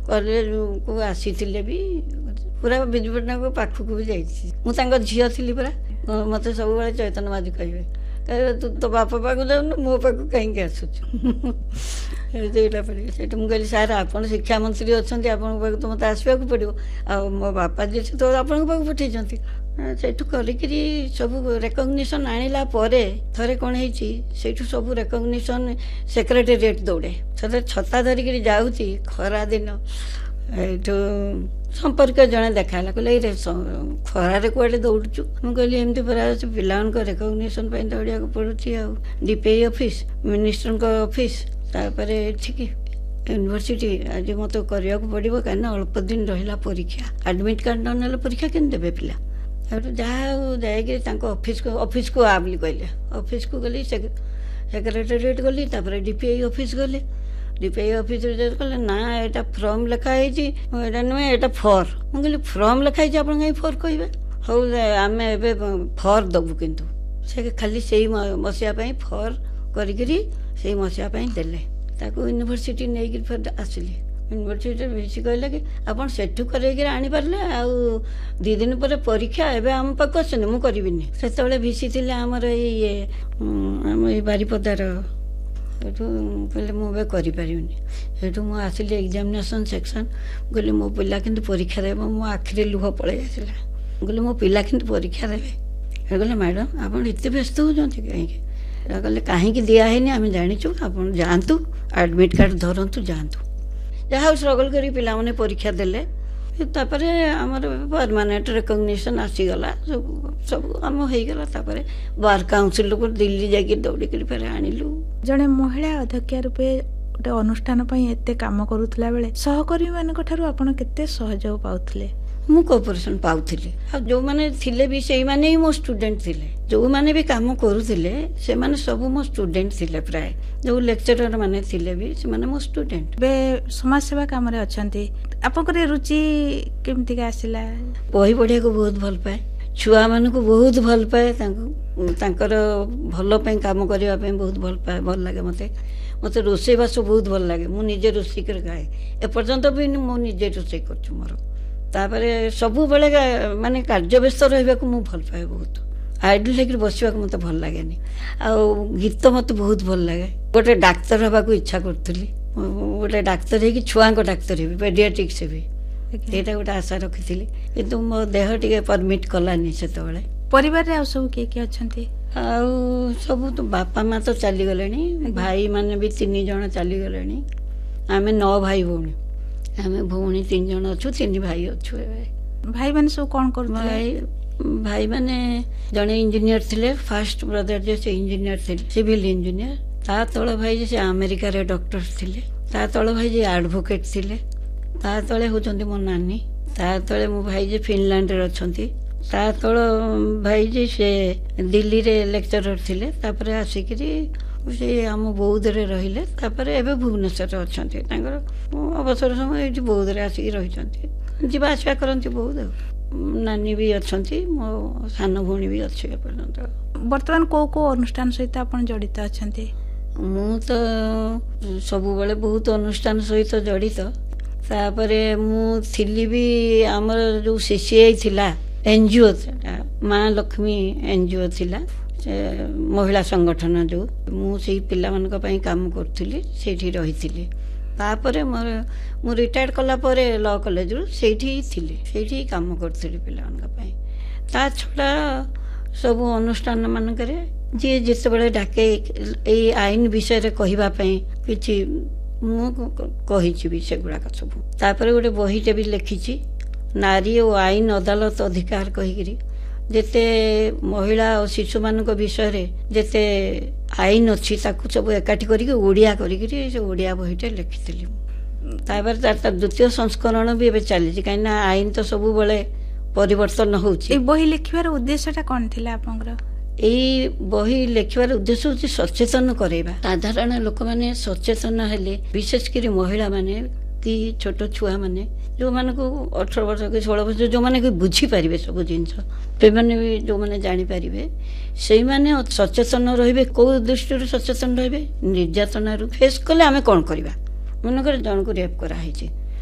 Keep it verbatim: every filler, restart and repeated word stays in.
college को आसी भी पूरा विजु पट्टनायक पाखक भी जा झील थी पूरा मत सब चैतन्य माझी कहे कहे तू तो बापा पाक जाऊन मो पाक कहीं आसुचु मुझे कहली सार आप शिक्षा मंत्री अच्छा आपण पाक तो मत आसवाक पड़ो आ मो बापा जी तो आपण पाक पठे सेठू करी सब रेकग्निशन आनिला थे कौन है सब रेकग्निशन सेक्रेटेरिएट दौड़े से छता धरिकी जाऊँगी खरा दिन ये संपर्क जड़े देखा कहले खरारे कड़े दौड़ू मुझे एमती पूरा पिला रेकग्निशन दौड़ा पड़ुची आ डीपीआई ऑफिस मिनिस्टर ऑफिस तापर ठीक यूनिवर्सिटी आज मत करने पड़ो कहीं अल्प दिन रहा परीक्षा एडमिट कार्ड न ना परीक्षा के देवे पिला जहाँ जा ऑफिस को ऑफिस को आ बोली कहले ऑफिस को गली सेक्रेटेरिएट गली तापर डीपीआई ऑफिस गली डीपीआई ऑफिस कहले ना यहाँ फर्म लिखाई यहाँ नुहे यहाँ फर मुझे फर्म लिखाई आप कहीं फर कहे हौ आम ए फर दबू किंतु से खाली से मसीहा फर करी मसीहा देले यूनिवर्सिटी नहीं फिर आसिली यूनिवर्सिटी बेसी कहले कि आप सेठू कर आनी पारे आ दी दिन पर परीक्षा एवं आम पाक आसनी मुझे से भिसी थे आमर ये आम बारिपदार कहले मुझे करें मु आसली एग्जामिनेशन सेक्शन कहली मो पिला कि परीक्षा देव मो आखिरी लुह पड़े आसला कहली मो पिला कि परीक्षा देवे कहले मैडम आप इतने व्यस्त होती कहीं कहले कहीं दिखाई आम जाचु आप जातु एडमिट कार्ड धरतु जातु जहाँ स्ट्रगल कर पिला माने परीक्षा देले तापर आमर परमानेंट रेकग्निशन आसीगला सब सब आम होगला तापर बार काउंसिल को दिल्ली जाके दौड़ी कर फिर आनिलु जड़े महिला अध्यक्ष रूपे गोटे अनुष्ठान एत कम करुला बेले सहकर्मी मान आपण केते सहयोग पाउथिले मु कोऑपरेशन पाउथिले आ जो माने थिले भी सेई माने ही मो स्टूडेंट थिले जो माने भी काम करूथिले से माने सब मो स्टूडेंट थिले प्राय जो लेक्चरर माने थिले भी से माने मो स्टूडेंट बे समाज सेवा काम रे अछंती आपन करे रुचि केमती का आसिला बही पढ़िया को बहुत भल पाए छुआ मान को बहुत भल पाए तांकर भल पे काम करबा पे बहुत भल पाए भल लागे मते मते रोसई बास बहुत भल लागे मु निजे रोसई कर खाए ए पर्यंत भी मु निजे रोसई करछु मोर तापर सब बेले माने कार्य व्यस्त रहा को भल पाए बहुत आइडल लेकर बसवा मत भल लगे आ गीत मत बहुत भल लगे गोटे डाक्तर हवा को इच्छा करी गोटे डाक्तर है छुआ डाक्तर है पेडियाट्रिक से भी यहाँ गोटे आशा रखी कि मो देह टे परमिट कलानी से परिवार रे सब किए किए अच्छा सब तो बापा माँ तो चलीगले भाई माने भी तीन जन चलीगले आम नौ भाई भौणी आम भौणी तीन जन अच्छु तीन भाई अच्छु भाई मैंने सब कौन कर भाई भाई माने जड़े इंजीनियर थिले फास्ट ब्रदर जे से इंजीनियर थे सिविल इंजीनियर ता तल भाई जे से अमेरिका रे डॉक्टर थिले ता तल भाई जे एडवोकेट थिले ता तले होचंती मो नानी ता तले मो भाई जे फिनलैंड रे अछंती ता तल भाई जे से दिल्ली रे लेक्चरर थिले तापर आसिकरी से आम बौद्ध रे रहिले तापर एबे भुवनेश्वर अछंती तांकर अवसर समय ये बौद्ध रे आसिक रहिचंती जीवा आशा करंती बौद्ध नानी भी अच्छी मो सान भौणी भी अच्छे पर्यंत बर्तमान को को अनुष्ठान सहित आपण जड़ित अछंती मु तो सब बेले बहुत अनुष्ठान सहित जड़ित तापरे मु थिली भी आमर जो सीसीआई थिला एनजीओ माँ लक्ष्मी एनजीओ थिला महिला संगठन जो मु से पिला मानक पई काम करथुली सेठी रहिथिली तापर मोर मु रिटायर्ड कला परे लॉ कॉलेज रु सेठी थिली सेठी काम करथुली पिला मानक पई ता छडा सब अनुष्ठान मानकरे जी जिते बड़े डाके ए आईन विषय रे कहिबा पई किछि मु कहिछि भी सेगुडा सब तापर गोटे बहीटे भी लिखिछि नारी और आईन अदालत अधिकार कहिगिरी जेते महिला और शिशु मान विषय रे जेते आईन अच्छी ताकू सब एकाठी करिक ओडिया करिक से ओडिया बहीटे लिखिथिली तापर तार द्वितीय संस्करण भी एबे चली कहीं आईन तो सब बेले परिवर्तन होउछि बही लिखिबार उद्देश्यटा कोन थिला आपनकर एई बही लिखिबार उद्देश्य होछि सचेतन करेबा साधारण लोक माने सचेतन हेले विशेष करी महिला माने कि छोट छुआ माने जो माने को अठारह वर्ष कि सोलह वर्ष जो माने को बुझी पारिबे सब जिंस से माने भी जो माने जानि पारिबे सेई माने सचेतन रहिबे को दृष्टि सचेतन रहिबे निर्यातना रु फेस कले आमे कोन करबा मन कर जन को रेप करा हिचे